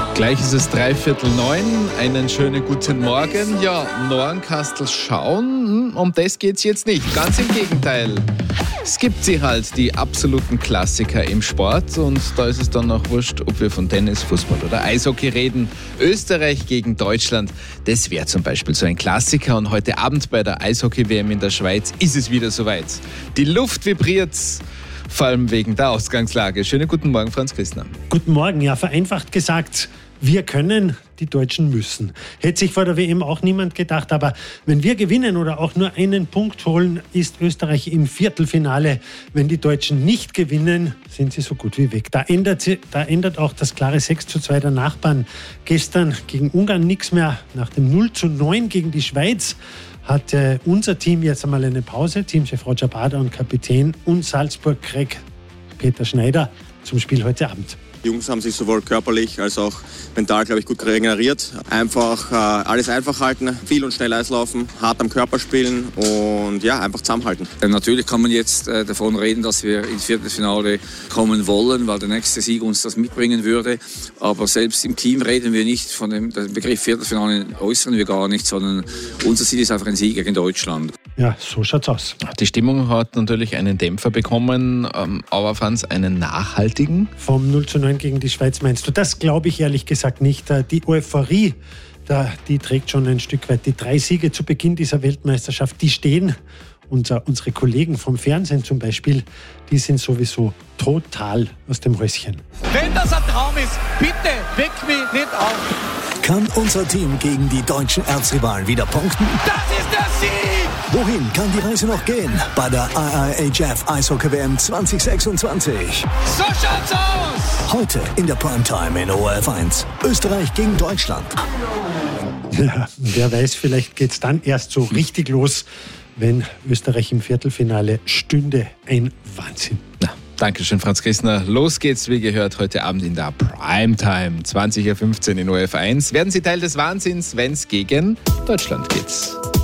Gleich ist es 8:45. Einen schönen guten Morgen. Ja, Norrenkastel schauen, um das geht's jetzt nicht. Ganz im Gegenteil. Es gibt sie halt, die absoluten Klassiker im Sport. Und da ist es dann auch wurscht, ob wir von Tennis, Fußball oder Eishockey reden. Österreich gegen Deutschland, das wäre zum Beispiel so ein Klassiker. Und heute Abend bei der Eishockey-WM in der Schweiz ist es wieder soweit. Die Luft vibriert, vor allem wegen der Ausgangslage. Schönen guten Morgen, Franz Christner. Guten Morgen. Ja, vereinfacht gesagt, wir können, die Deutschen müssen. Hätte sich vor der WM auch niemand gedacht, aber wenn wir gewinnen oder auch nur einen Punkt holen, ist Österreich im Viertelfinale. Wenn die Deutschen nicht gewinnen, sind sie so gut wie weg. Da ändert auch das klare 6:2 der Nachbarn gestern gegen Ungarn nichts mehr. Nach dem 0:9 gegen die Schweiz hat unser Team jetzt einmal eine Pause. Teamchef Roger Bader und Kapitän und Salzburg-Crack Peter Schneider zum Spiel heute Abend. Die Jungs haben sich sowohl körperlich als auch mental, glaube ich, gut regeneriert. Einfach alles einfach halten, viel und schnell Eislaufen, hart am Körper spielen und ja, einfach zusammenhalten. Natürlich kann man jetzt davon reden, dass wir ins Viertelfinale kommen wollen, weil der nächste Sieg uns das mitbringen würde. Aber selbst im Team reden wir nicht von dem Begriff Viertelfinale, äußern wir gar nicht, sondern unser Ziel ist einfach ein Sieg gegen Deutschland. Ja, so schaut's aus. Die Stimmung hat natürlich einen Dämpfer bekommen, aber Franz, einen nachhaltigen? Vom 0:9 gegen die Schweiz meinst du? Das glaube ich ehrlich gesagt nicht. Die Euphorie, die trägt schon ein Stück weit. Die 3 Siege zu Beginn dieser Weltmeisterschaft, die stehen. Unsere Kollegen vom Fernsehen zum Beispiel, die sind sowieso total aus dem Häuschen. Wenn das ein Traum ist, bitte weck mich nicht auf. Kann unser Team gegen die deutschen Erzrivalen wieder punkten? Das ist der Sieg! Wohin kann die Reise noch gehen? Bei der IIHF Eishockey WM 2026. So schaut's aus! Heute in der Primetime in ORF 1. Österreich gegen Deutschland. Ja, wer weiß, vielleicht geht's dann erst so richtig los, wenn Österreich im Viertelfinale stünde. Ein Wahnsinn. Na, Dankeschön, Franz Christner. Los geht's, wie gehört, heute Abend in der Primetime, 20:15 in ORF 1. Werden Sie Teil des Wahnsinns, wenn es gegen Deutschland geht.